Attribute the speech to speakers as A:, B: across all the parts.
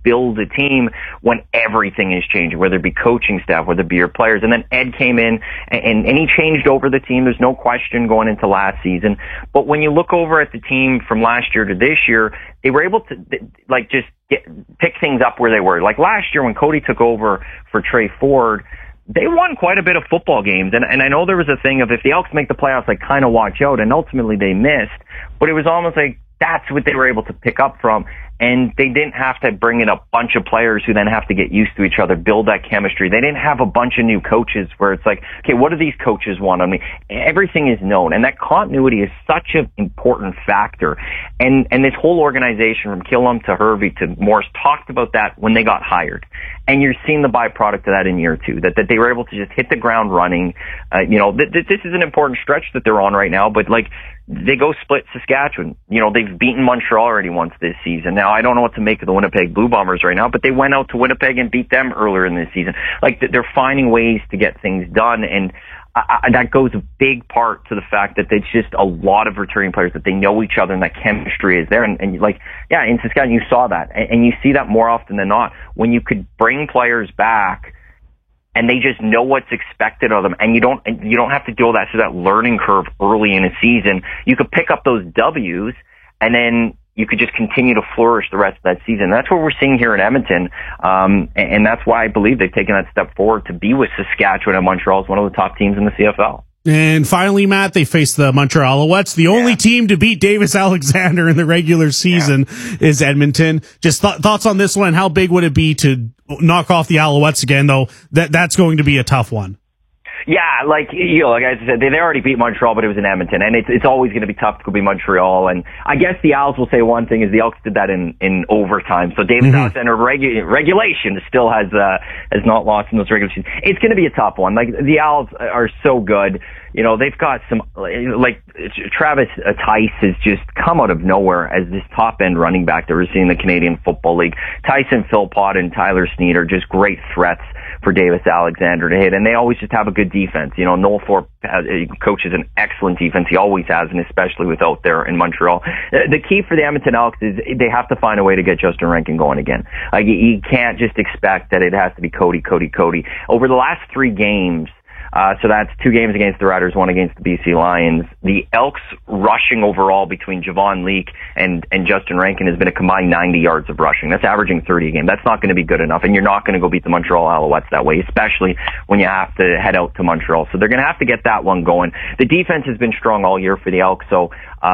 A: build a team when everything is changing, whether it be coaching staff, whether it be your players. And then Ed came in and he changed over the team. There's no question going into last season. But when you look over at the team from last year to this year, they were able to just pick things up where they were. Like last year when Cody took over for Trey Ford, they won quite a bit of football games. And I know there was a thing of if the Elks make the playoffs, like kind of watch out. And ultimately they missed. But it was almost like that's what they were able to pick up from. And they didn't have to bring in a bunch of players who then have to get used to each other, build that chemistry. They didn't have a bunch of new coaches where it's like, okay, what do these coaches want on me? Everything is known. And that continuity is such an important factor. And this whole organization from Killam to Hervey to Morris talked about that when they got hired. And you're seeing the byproduct of that in year two, that they were able to just hit the ground running. This is an important stretch that they're on right now, but like, they go split Saskatchewan. They've beaten Montreal already once this season. Now, I don't know what to make of the Winnipeg Blue Bombers right now, but they went out to Winnipeg and beat them earlier in this season. Like, they're finding ways to get things done, and that goes a big part to the fact that it's just a lot of returning players, that they know each other and that chemistry is there. And in Saskatchewan, you saw that. And you see that more often than not when you could bring players back and they just know what's expected of them, and you don't have to deal with that learning curve early in a season. You could pick up those W's, and then you could just continue to flourish the rest of that season. That's what we're seeing here in Edmonton, and that's why I believe they've taken that step forward to be with Saskatchewan and Montreal as one of the top teams in the CFL.
B: And finally, Matt, they face the Montreal Alouettes. The only team to beat Davis Alexander in the regular season is Edmonton. Just thoughts on this one. How big would it be to knock off the Alouettes again, though? That's going to be a tough one.
A: Yeah, like I said, they already beat Montreal, but it was in Edmonton, and it's always going to be tough to go beat Montreal. And I guess the Owls will say one thing is the Elks did that in overtime. So Davis Alexander regulation still has not lost in those regulation. It's going to be a tough one. Like, the Owls are so good. They've got some, like, Travis Tice has just come out of nowhere as this top-end running back that we're seeing in the Canadian Football League. Tyson Philpott and Tyler Snead are just great threats for Davis Alexander to hit, and they always just have a good defense. Noel Thorpe coaches an excellent defense. He always has, and especially without there in Montreal. The key for the Edmonton Elks is they have to find a way to get Justin Rankin going again. Like, you can't just expect that it has to be Cody. Over the last 3 games, so that's 2 games against the Riders, 1 against the BC Lions. The Elks rushing overall between Javon Leake and Justin Rankin has been a combined 90 yards of rushing. That's averaging 30 a game. That's not going to be good enough, and you're not going to go beat the Montreal Alouettes that way, especially when you have to head out to Montreal. So they're going to have to get that one going. The defense has been strong all year for the Elks, so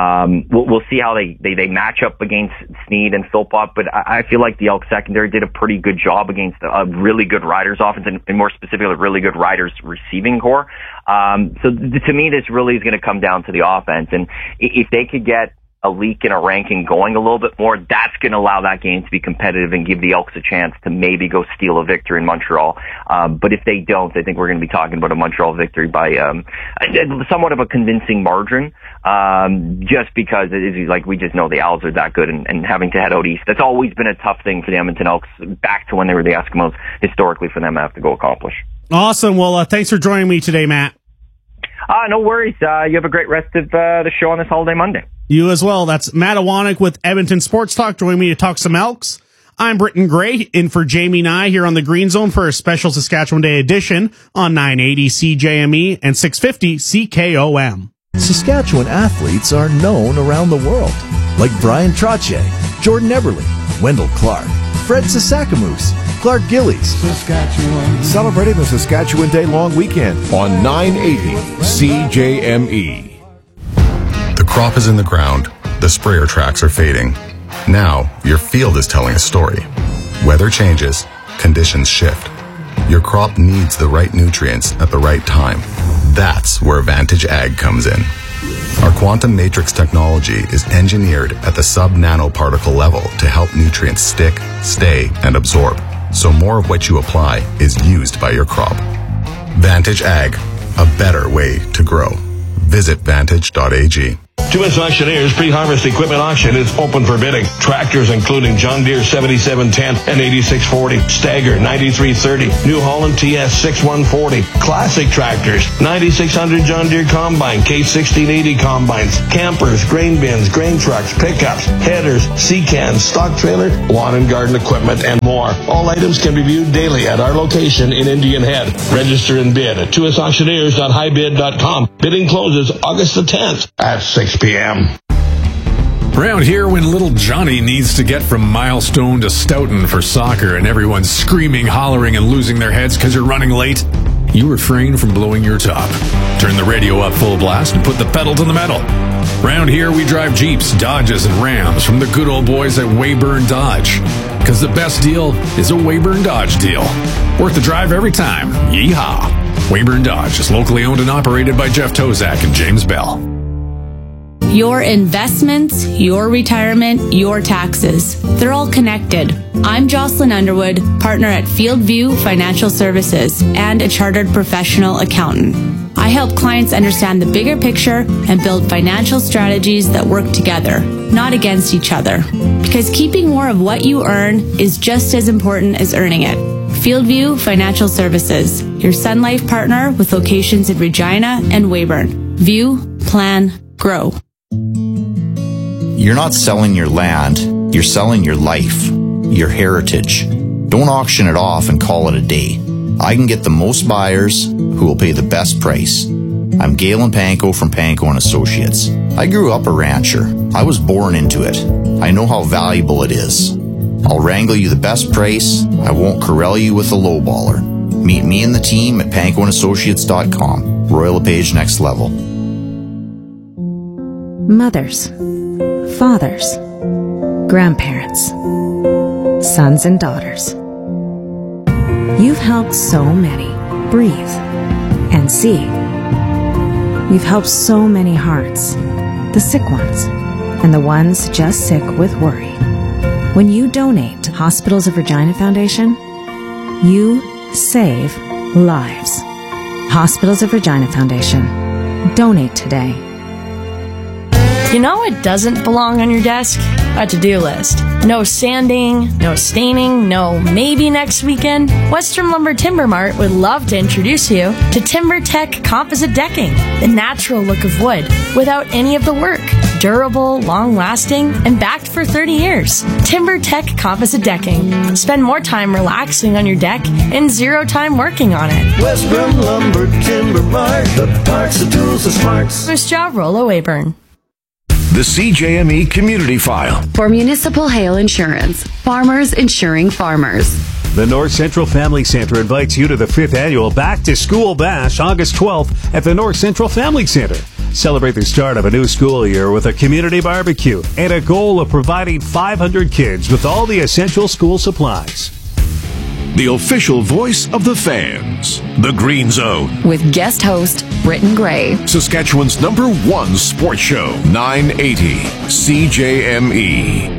A: we'll see how they match up against Snead and Philpott, but I feel like the Elks secondary did a pretty good job against a really good Riders offense, and more specifically, a really good Riders receiving core. So to me, this really is going to come down to the offense, and if they could get a Leak and a Rankin going a little bit more, that's going to allow that game to be competitive and give the Elks a chance to maybe go steal a victory in Montreal. But if they don't, I think we're going to be talking about a Montreal victory by somewhat of a convincing margin, just because it is, like, we just know the Owls are that good, and having to head out east, that's always been a tough thing for the Edmonton Elks back to when they were the Eskimos, historically, for them to have to go accomplish.
B: Awesome. Well, thanks for joining me today, Matt.
A: No worries. You have a great rest of the show on this holiday Monday.
B: You as well. That's Matt Iwanek with Edmonton Sports Talk. Join me to talk some Elks. I'm Britton Gray, in for Jamie Nye here on the Green Zone for a special Saskatchewan Day edition on 980 CJME and 650 CKOM.
C: Saskatchewan athletes are known around the world, like Brian Trottier, Jordan Eberle, Wendell Clark, Fred Sasakamoose, Clark Gillies. Saskatchewan. Celebrating the Saskatchewan Day long weekend
D: on 980 CJME. The crop is in the ground. The sprayer tracks are fading. Now, your field is telling a story. Weather changes. Conditions shift. Your crop needs the right nutrients at the right time. That's where Vantage Ag comes in. Our quantum matrix technology is engineered at the sub-nanoparticle level to help nutrients stick, stay, and absorb, so more of what you apply is used by your crop. Vantage Ag, a better way to grow. Visit vantage.ag.
E: 2S Auctioneers pre-harvest equipment auction is open for bidding. Tractors including John Deere 7710 and 8640, Stagger 9330, New Holland TS 6140, classic tractors, 9600 John Deere Combine, K1680 combines, campers, grain bins, grain trucks, pickups, headers, sea cans, stock trailer, lawn and garden equipment, and more. All items can be viewed daily at our location in Indian Head. Register and bid at 2sauctioneers.highbid.com. Bidding closes August the 10th at 6 p.m.
F: Around here, when little Johnny needs to get from Milestone to Stoughton for soccer and everyone's screaming, hollering, and losing their heads because you're running late, you refrain from blowing your top. Turn the radio up full blast and put the pedal to the metal. Around here, we drive Jeeps, Dodges, and Rams from the good old boys at Weyburn Dodge. Because the best deal is a Weyburn Dodge deal. Worth the drive every time. Yeehaw! Weyburn Dodge is locally owned and operated by Jeff Tozak and James Bell.
G: Your investments, your retirement, your taxes. They're all connected. I'm Jocelyn Underwood, partner at Fieldview Financial Services and a chartered professional accountant. I help clients understand the bigger picture and build financial strategies that work together, not against each other. Because keeping more of what you earn is just as important as earning it. Fieldview Financial Services, your Sun Life partner with locations in Regina and Weyburn. View, plan, grow.
H: You're not selling your land, you're selling your life, your heritage. Don't auction it off and call it a day. I can get the most buyers who will pay the best price. I'm Galen Panko from Panko & Associates. I grew up a rancher. I was born into it. I know how valuable it is. I'll wrangle you the best price. I won't corral you with a lowballer. Meet me and the team at pankoandassociates.com. Royal LePage Next Level.
I: Mothers, fathers, grandparents, sons and daughters. You've helped so many breathe and see. You've helped so many hearts, the sick ones and the ones just sick with worry. When you donate to Hospitals of Regina Foundation, you save lives. Hospitals of Regina Foundation. Donate today.
J: You know what doesn't belong on your desk? A to-do list. No sanding, no staining, no maybe next weekend. Western Lumber Timber Mart would love to introduce you to TimberTech Composite Decking, the natural look of wood without any of the work. Durable, long-lasting, and backed for 30 years. TimberTech Composite Decking. Spend more time relaxing on your deck and zero time working on it.
K: Western Lumber Timber Mart, the parts, the tools, the smarts.
J: First job, Rollo Weyburn.
L: The CJME Community File.
M: For Municipal Hail Insurance, farmers insuring farmers.
N: The North Central Family Center invites you to the 5th Annual Back to School Bash, August 12th at the North Central Family Center. Celebrate the start of a new school year with a community barbecue and a goal of providing 500 kids with all the essential school supplies.
L: The official voice of the fans, The Green Zone.
M: With guest host, Britton Gray.
L: Saskatchewan's #1 sports show, 980 CJME.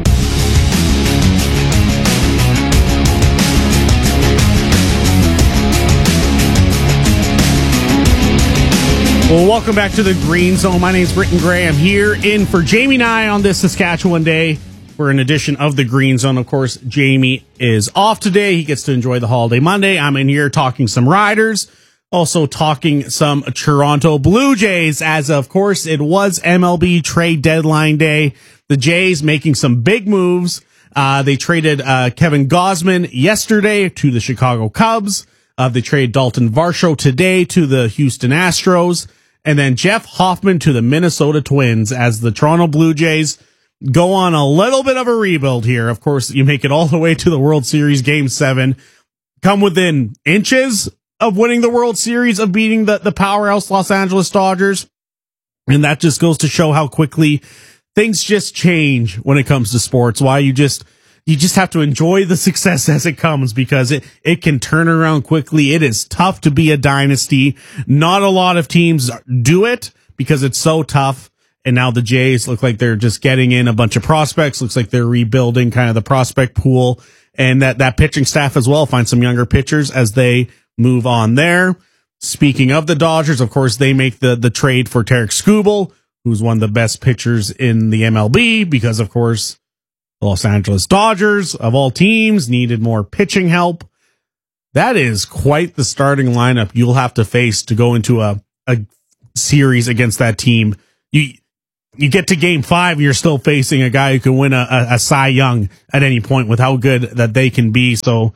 B: Well, welcome back to the Green Zone. My name's Britton Gray. I'm here in for Jamie Nye on this Saskatchewan Day for an edition of the Green Zone. Of course, Jamie is off today. He gets to enjoy the holiday Monday. I'm in here talking some Riders, also talking some Toronto Blue Jays, as of course it was MLB trade deadline day. The Jays making some big moves. They traded Kevin Gausman yesterday to the Chicago Cubs. They traded Dalton Varsho today to the Houston Astros. And then Jeff Hoffman to the Minnesota Twins as the Toronto Blue Jays go on a little bit of a rebuild here. Of course, you make it all the way to the World Series Game 7, come within inches of winning the World Series, of beating the powerhouse Los Angeles Dodgers. And that just goes to show how quickly things just change when it comes to sports. Why you just have to enjoy the success as it comes, because it can turn around quickly. It is tough to be a dynasty. Not a lot of teams do it because it's so tough. And now the Jays look like they're just getting in a bunch of prospects. Looks like they're rebuilding kind of the prospect pool, and that pitching staff as well. Find some younger pitchers as they move on there. Speaking of the Dodgers, of course, they make the trade for Tarik Skubal, who's one of the best pitchers in the MLB because, of course, the Los Angeles Dodgers, of all teams, needed more pitching help. That is quite the starting lineup you'll have to face to go into a series against that team. You get to game 5, you're still facing a guy who can win a Cy Young at any point with how good that they can be. So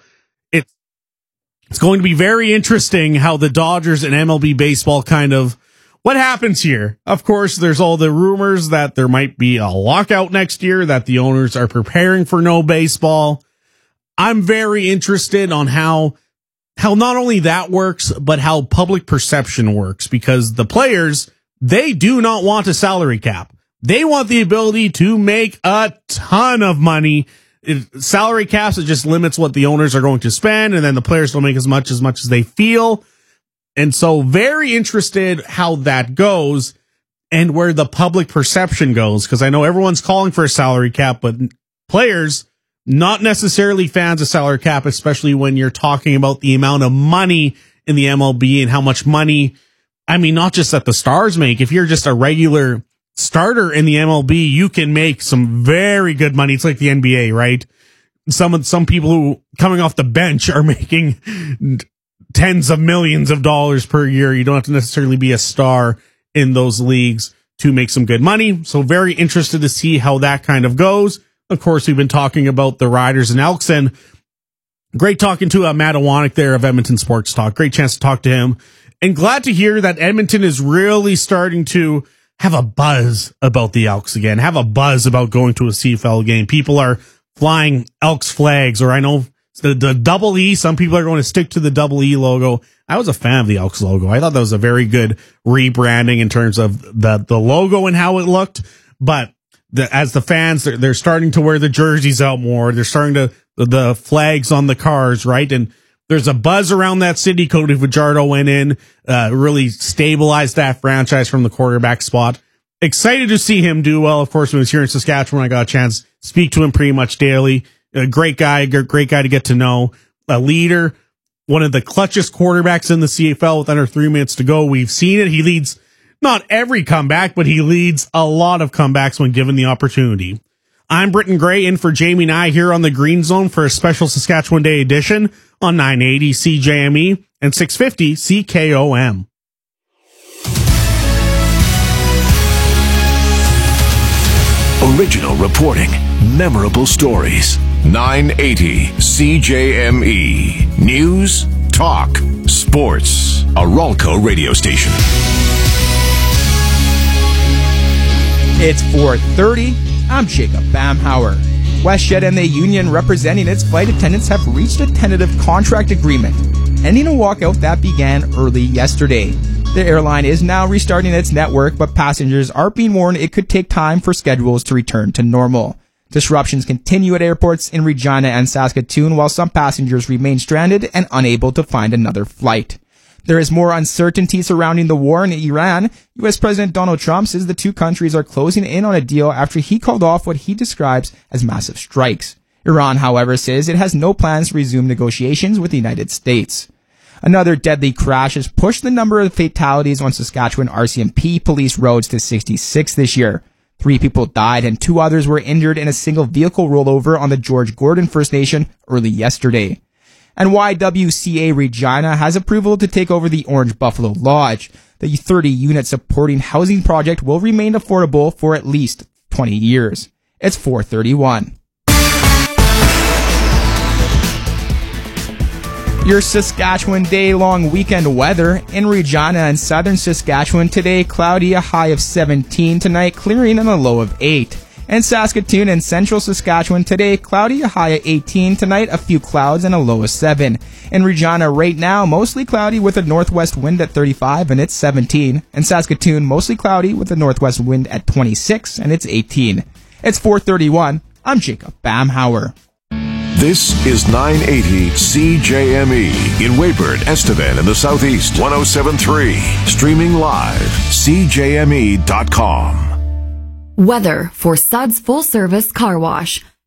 B: it's going to be very interesting how the Dodgers and MLB baseball what happens here. Of course, there's all the rumors that there might be a lockout next year, that the owners are preparing for no baseball. I'm very interested on how not only that works, but how public perception works, because the players, they do not want a salary cap. They want the ability to make a ton of money. Salary caps, it just limits what the owners are going to spend, and then the players don't make as much as they feel. And so very interested how that goes and where the public perception goes, because I know everyone's calling for a salary cap, but players, not necessarily fans of salary cap, especially when you're talking about the amount of money in the MLB and how much money, I mean, not just that the stars make. If you're just a regular starter in the MLB, you can make some very good money. It's like the NBA, right? Some people who coming off the bench are making tens of millions of dollars per year. You don't have to necessarily be a star in those leagues to make some good money. So very interested to see how that kind of goes. Of course, we've been talking about the Riders and Elks, and great talking to Matt Iwanek there of Edmonton Sports Talk. Great chance to talk to him, and glad to hear that Edmonton is really starting to have a buzz about the Elks again, have a buzz about going to a CFL game. People are flying Elks flags, or I know the double E. Some people are going to stick to the double E logo. I was a fan of the Elks logo. I thought that was a very good rebranding in terms of the logo and how it looked. But as the fans, they're starting to wear the jerseys out more. They're starting to the flags on the cars, right? And there's a buzz around that city. Cody Fajardo went in, really stabilized that franchise from the quarterback spot. Excited to see him do well. Of course, when he was here in Saskatchewan, I got a chance to speak to him pretty much daily. A great guy to get to know. A leader, one of the clutchest quarterbacks in the CFL with under 3 minutes to go. We've seen it. He leads not every comeback, but he leads a lot of comebacks when given the opportunity. I'm Britton Gray in for Jamie Nye here on the Green Zone for a special Saskatchewan Day edition on 980 CJME and 650 CKOM.
L: Original reporting, memorable stories. 980 CJME. News, talk, sports. A Ralco radio station.
O: It's 4:30. I'm Jacob Bamhauer. WestJet and the union representing its flight attendants have reached a tentative contract agreement, ending a walkout that began early yesterday. The airline is now restarting its network, but passengers are being warned it could take time for schedules to return to normal. Disruptions continue at airports in Regina and Saskatoon, while some passengers remain stranded and unable to find another flight. There is more uncertainty surrounding the war in Iran. U.S. President Donald Trump says the two countries are closing in on a deal after he called off what he describes as massive strikes. Iran, however, says it has no plans to resume negotiations with the United States. Another deadly crash has pushed the number of fatalities on Saskatchewan RCMP police roads to 66 this year. 3 people died and 2 others were injured in a single vehicle rollover on the George Gordon First Nation early yesterday. And YWCA Regina has approval to take over the Orange Buffalo Lodge. The 30-unit supporting housing project will remain affordable for at least 20 years. It's 4:31. Your Saskatchewan day-long weekend weather. In Regina and southern Saskatchewan today, cloudy, a high of 17 tonight, clearing and a low of 8. In Saskatoon and central Saskatchewan today, cloudy, a high of 18 tonight, a few clouds and a low of 7. In Regina right now, mostly cloudy with a northwest wind at 35 and it's 17. In Saskatoon, mostly cloudy with a northwest wind at 26 and it's 18. It's 4:31. I'm Jacob Bamhauer.
L: This is 980 CJME in Weyburn, Estevan in the Southeast, 107.3. Streaming live, CJME.com.
M: Weather for Suds Full Service Car Wash.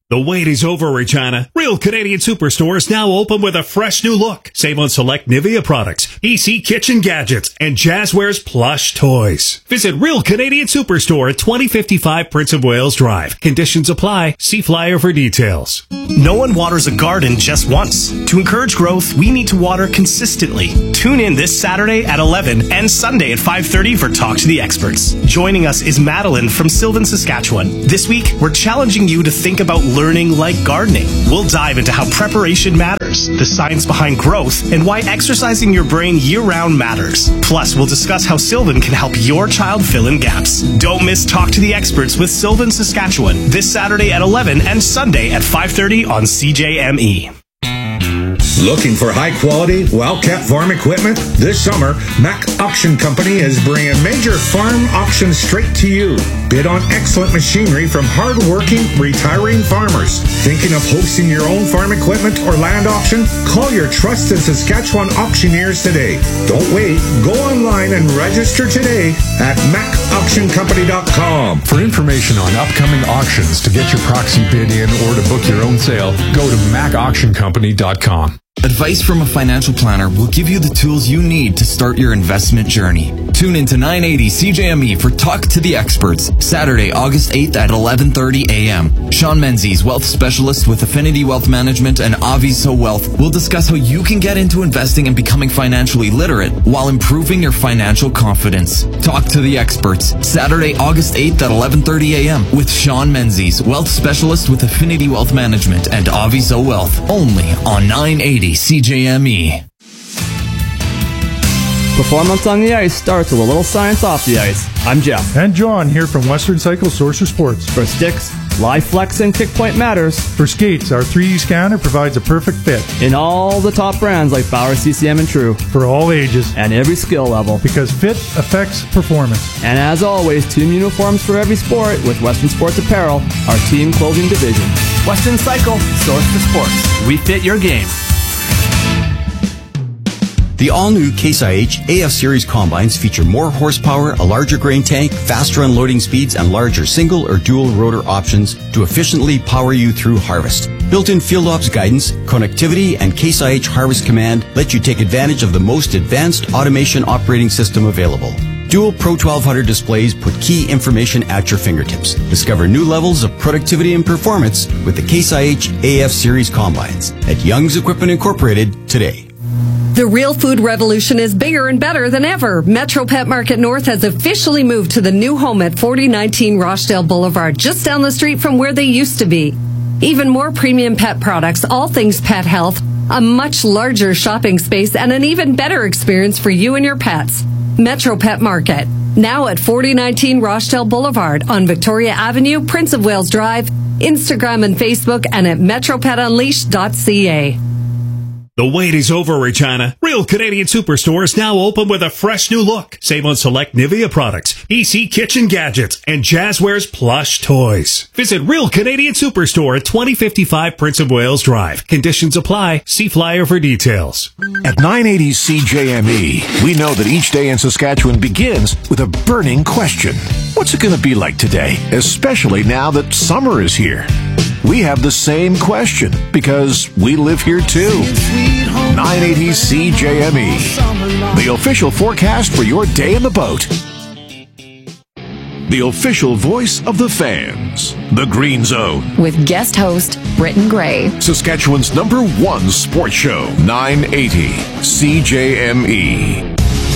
F: The wait is over, Regina. Real Canadian Superstore is now open with a fresh new look. Save on select Nivea products, EC kitchen gadgets, and Jazzwares plush toys. Visit Real Canadian Superstore at 2055 Prince of Wales Drive. Conditions apply. See flyer for details.
P: No one waters a garden just once. To encourage growth, we need to water consistently. Tune in this Saturday at 11 and Sunday at 5:30 for Talk to the Experts. Joining us is Madeline from Sylvan, Saskatchewan. This week, we're challenging you to think about learning like gardening. We'll dive into how preparation matters, the science behind growth, and why exercising your brain year-round matters. Plus, we'll discuss how Sylvan can help your child fill in gaps. Don't miss Talk to the Experts with Sylvan, Saskatchewan, this Saturday at 11 and Sunday at 5:30 on CJME.
Q: Looking for high-quality, well-kept farm equipment? This summer, Mac Auction Company is bringing major farm auctions straight to you. Bid on excellent machinery from hard-working, retiring farmers. Thinking of hosting your own farm equipment or land auction? Call your trusted Saskatchewan auctioneers today. Don't wait. Go online and register today at macauctioncompany.com.
F: For information on upcoming auctions, to get your proxy bid in, or to book your own sale, go to macauctioncompany.com.
R: Advice from a financial planner will give you the tools you need to start your investment journey. Tune in to 980 CJME for Talk to the Experts, Saturday, August 8th at 11:30 a.m. Sean Menzies, wealth specialist with Affinity Wealth Management and Aviso Wealth, will discuss how you can get into investing and becoming financially literate while improving your financial confidence. Talk to the Experts, Saturday, August 8th at 11:30 a.m. with Sean Menzies, wealth specialist with Affinity Wealth Management and Aviso Wealth, only on 980 CJME.
S: Performance on the ice starts with a little science off the ice. I'm Jeff.
T: And John here from Western Cycle Sorcerer Sports.
S: For sticks, live flex and kick point matters.
T: For skates, our 3D scanner provides a perfect fit.
S: In all the top brands like Bauer, CCM, and True.
T: For all ages.
S: And every skill level.
T: Because fit affects performance.
S: And as always, team uniforms for every sport with Western Sports Apparel, our team clothing division. Western Cycle, Source for Sports. We fit your game.
U: The all-new Case IH AF Series combines feature more horsepower, a larger grain tank, faster unloading speeds, and larger single or dual rotor options to efficiently power you through harvest. Built-in field ops guidance, connectivity, and Case IH Harvest Command let you take advantage of the most advanced automation operating system available. Dual Pro 1200 displays put key information at your fingertips. Discover new levels of productivity and performance with the Case IH AF Series combines at Young's Equipment Incorporated today.
V: The real food revolution is bigger and better than ever. Metro Pet Market North has officially moved to the new home at 4019 Rochdale Boulevard, just down the street from where they used to be. Even more premium pet products, all things pet health, a much larger shopping space, and an even better experience for you and your pets. Metro Pet Market, now at 4019 Rochdale Boulevard on Victoria Avenue, Prince of Wales Drive, Instagram and Facebook, and at metropetunleashed.ca.
F: The wait is over, Regina. Real Canadian Superstore is now open with a fresh new look. Save on select Nivea products, EC kitchen gadgets, and Jazzwares plush toys. Visit Real Canadian Superstore at 2055 Prince of Wales Drive. Conditions apply. See flyer for details.
L: At 980 CJME, we know that each day in Saskatchewan begins with a burning question. What's it going to be like today, especially now that summer is here? We have the same question because we live here too. 980 CJME, the official forecast for your day in the boat. The official voice of the fans, the Green Zone.
M: With guest host Britton Gray.
L: Saskatchewan's #1 sports show, 980 CJME.